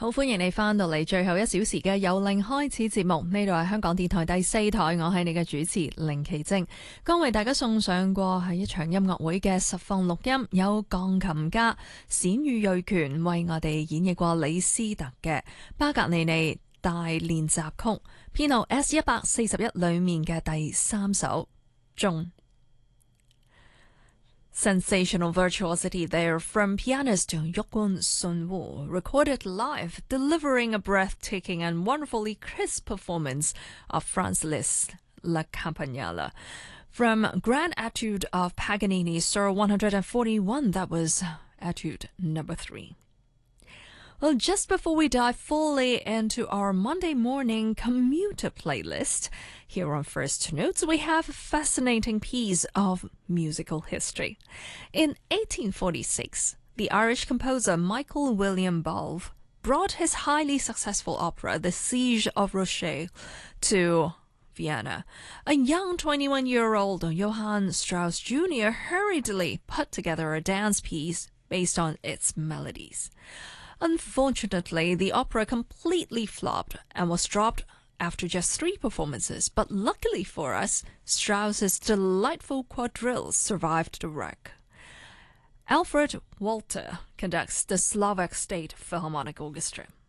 好歡迎你返到嚟最後一小時嘅由零開始節目，呢度係香港電台第4台，我係你嘅主持凌奇晶。剛為大家送上過係一場音樂會嘅實況錄音，有鋼琴家冼羽瑞權為我哋演繹過李斯特嘅巴格尼尼大練習曲，編號 S141 裏面嘅第3首鐘。Sensational virtuosity there from pianist Yukun Sunwoo, recorded live, delivering a breathtaking and wonderfully crisp performance of Franz Liszt's La Campanella. From Grand Etude of Paganini, Sir 141, that was Etude number 3. Well, just before we dive fully into our Monday morning commuter playlist, here on First Notes, we have a fascinating piece of musical history. In 1846, the Irish composer Michael William Balfe brought his highly successful opera, The Siege of Rochelle, to Vienna. A young 21-year-old Johann Strauss Jr. hurriedly put together a dance piece based on its melodies. Unfortunately, the opera completely flopped and was dropped after just 3 performances, but luckily for us, Strauss's delightful quadrilles survived the wreck. Alfred Walter conducts the Slovak State Philharmonic Orchestra.